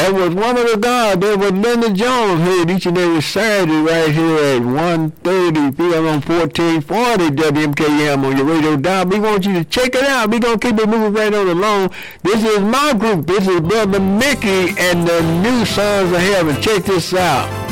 That was Woman of God. That was Linda Jones heard each and every Saturday right here at 1:30 p.m. on 1440 WMKM on your radio dial. We want you to check it out. We're going to keep it moving right on along. This is my group. This is Brother Mickey and the New Sons of Heaven. Check this out.